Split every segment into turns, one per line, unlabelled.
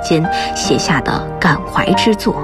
间写下的感怀之作。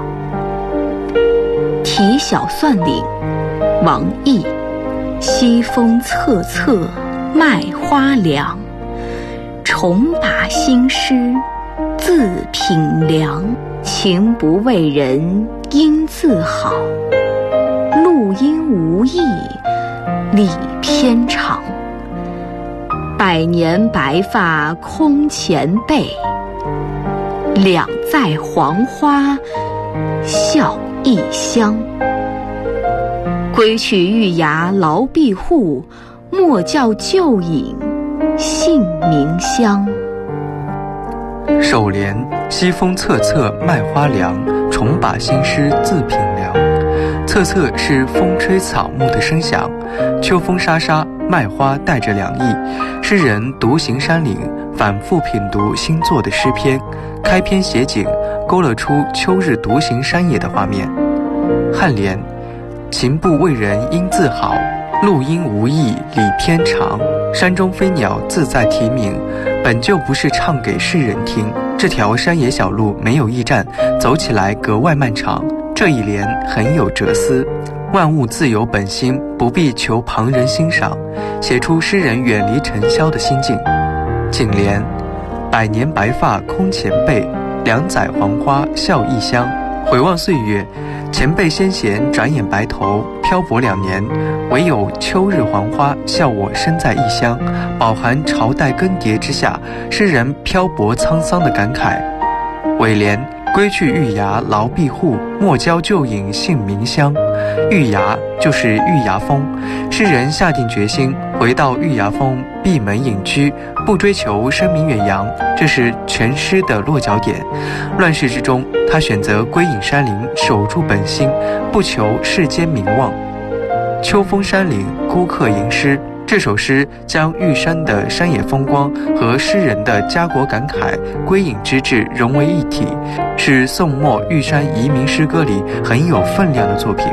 题小算岭，王逸。西风瑟瑟麦花凉，重把新诗自品凉。情不为人应自好，录音无益理偏长。百年白发空前辈，两在黄花笑异乡。归去玉牙牢闭户，莫教旧饮杏明香。
首联西风瑟瑟麦花凉，重把新诗自品凉。瑟瑟是风吹草木的声响，秋风沙沙，麦花带着凉意。诗人独行山岭，反复品读新作的诗篇，开篇写景，勾勒出秋日独行山野的画面。颔联情不为人应自好，录音无益理偏长。山中飞鸟自在啼鸣，本就不是唱给世人听。这条山野小路没有驿站，走起来格外漫长。这一联很有哲思，万物自有本心，不必求旁人欣赏，写出诗人远离尘嚣的心境。颈联百年白发空前辈，两载黄花笑异乡。回望岁月，前辈先贤转眼白头，漂泊2年，唯有秋日黄花笑我身在异乡，饱含朝代更迭之下诗人漂泊沧桑的感慨。尾联归去玉牙牢闭户，莫教旧饮杏明香。玉牙就是玉牙峰，诗人下定决心回到玉牙峰闭门隐居，不追求声名远扬，这是全诗的落脚点。乱世之中，他选择归隐山林，守住本心，不求世间名望。秋风山岭，孤客吟诗。这首诗将玉山的山野风光和诗人的家国感慨、归隐之志融为一体，是宋末玉山移民诗歌里很有分量的作品。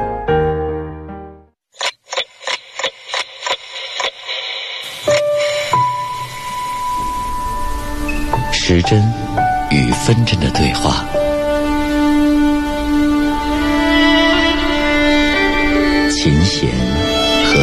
时针与分针的对话，琴弦